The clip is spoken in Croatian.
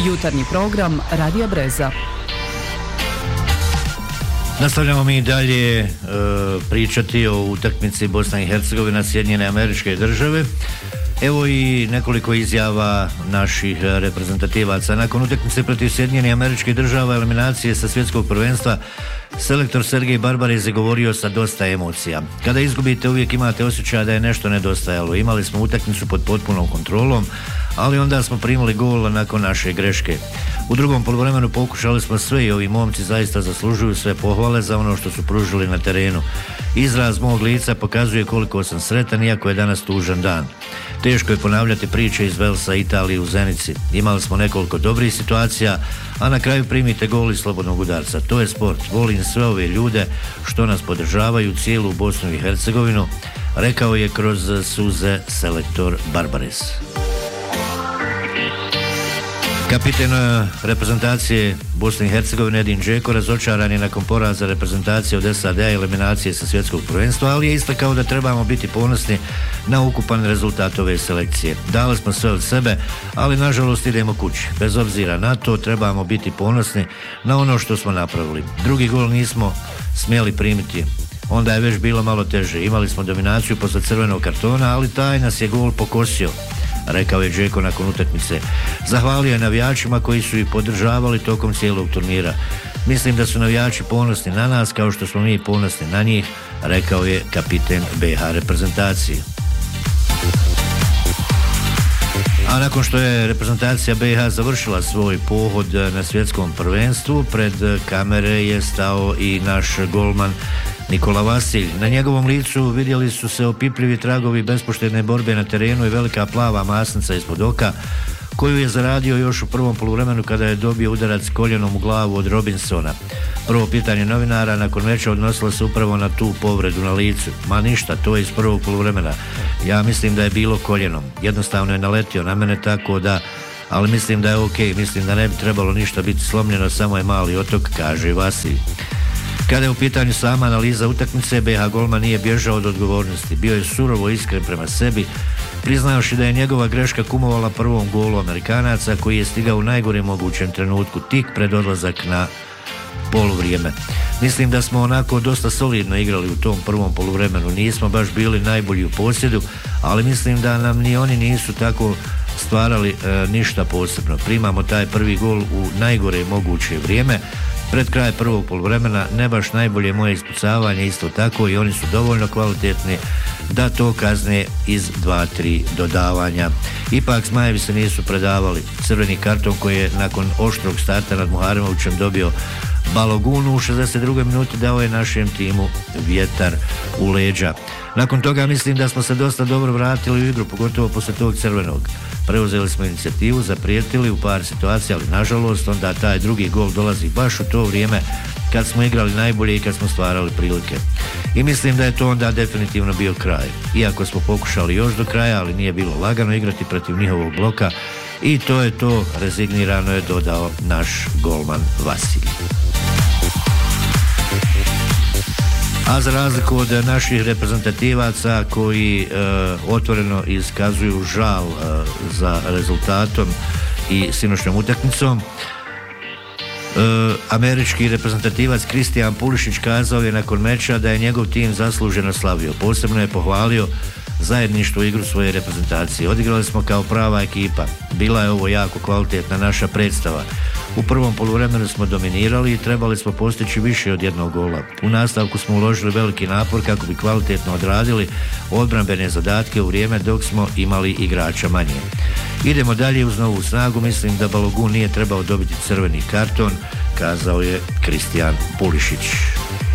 Jutarnji program Radija Breza. Nastavljamo mi dalje pričati o utakmici Bosna i Hercegovina, Sjedinjene Američke Države. Evo i nekoliko izjava naših reprezentativaca. Nakon utakmice protiv Sjedinjenih Američkih Država, eliminacije sa svjetskog prvenstva, selektor Sergej Barbarez je govorio sa dosta emocija. Kada izgubite, uvijek imate osjećaj da je nešto nedostajalo. Imali smo utakmicu pod potpunom kontrolom, ali onda smo primili gol nakon naše greške. U drugom poluvremenu pokušali smo sve i ovi momci zaista zaslužuju sve pohvale za ono što su pružili na terenu. Izraz mog lica pokazuje koliko sam sretan, iako je danas tužan dan. Teško je ponavljati priče iz Velsa, Italije u Zenici. Imali smo nekoliko dobrih situacija, a na kraju primite gol iz slobodnog udarca. To je sport. Volim sve ove ljude što nas podržavaju, cijelu Bosnu i Hercegovinu, rekao je kroz suze selektor Barbarez. Kapiten reprezentacije Bosne i Hercegovine Edin Džeko razočaran je nakon poraza reprezentacije od SAD-a i eliminacije sa svjetskog prvenstva, ali je istakao da trebamo biti ponosni na ukupan rezultat ove selekcije. Dali smo sve od sebe, ali nažalost idemo kući. Bez obzira na to trebamo biti ponosni na ono što smo napravili. Drugi gol nismo smjeli primiti. Onda je već bilo malo teže. Imali smo dominaciju posle crvenog kartona, ali taj nas je gol pokosio, rekao je Džeko nakon utakmice. Zahvalio je navijačima koji su ih podržavali tokom cijelog turnira. Mislim da su navijači ponosni na nas kao što smo mi ponosni na njih, rekao je kapiten BiH reprezentacije. A nakon što je reprezentacija BiH završila svoj pohod na svjetskom prvenstvu, pred kamere je stao i naš golman Nikola Vasilj. Na njegovom licu vidjeli su se opipljivi tragovi bespoštedne borbe na terenu i velika plava masnica ispod oka, koju je zaradio još u prvom poluvremenu kada je dobio udarac koljenom u glavu od Robinsona. Prvo pitanje novinara nakon meča odnosilo se upravo na tu povredu na licu. Ma ništa, to je iz prvog poluvremena. Ja mislim da je bilo koljenom. Jednostavno je naletio na mene, tako da, ali mislim da je okej, mislim da ne bi trebalo ništa biti slomljeno, samo je mali otok, kaže Vasilj. Kada je u pitanju sama analiza utakmice, BiH golman nije bježao od odgovornosti. Bio je surovo iskren prema sebi, priznaoši da je njegova greška kumovala prvom golu Amerikanaca, koji je stigao u najgorem mogućem trenutku, tik pred odlazak na poluvrijeme. Mislim da smo onako dosta solidno igrali u tom prvom poluvremenu. Nismo baš bili najbolji u posjedu, ali mislim da nam ni oni nisu tako stvarali ništa posebno. Primamo taj prvi gol u najgore moguće vrijeme. Pred kraj prvog poluvremena ne baš najbolje moje ispucavanje, isto tako i oni su dovoljno kvalitetni da to kazne iz 2-3 dodavanja. Ipak Zmajevi se nisu predavali. Crveni karton koji je nakon oštrog starta nad Muharemovićem dobio Balogunu u 62. minuti dao je našem timu vjetar u leđa. Nakon toga mislim da smo se dosta dobro vratili u igru, pogotovo posle tog crvenog. Preuzeli smo inicijativu, zaprijetili u par situacija, ali nažalost onda taj drugi gol dolazi baš u to vrijeme kad smo igrali najbolje i kad smo stvarali prilike. I mislim da je to onda definitivno bio kraj. Iako smo pokušali još do kraja, ali nije bilo lagano igrati protiv njihovog bloka i to je to, rezignirano je dodao naš golman Vasilj. A za razliku od naših reprezentativaca koji otvoreno iskazuju žal za rezultatom i sinoćnom utakmicom, američki reprezentativac Kristijan Pulišić kazao je nakon meča da je njegov tim zasluženo slavio. Posebno je pohvalio zajedništvo igru svoje reprezentacije. Odigrali smo kao prava ekipa. Bila je ovo jako kvalitetna naša predstava. U prvom poluvremenu smo dominirali i trebali smo postići više od jednog gola. U nastavku smo uložili veliki napor kako bi kvalitetno odradili odbrambene zadatke u vrijeme dok smo imali igrača manje. Idemo dalje uz novu snagu, mislim da Balogun nije trebao dobiti crveni karton, kazao je Kristijan Pulišić.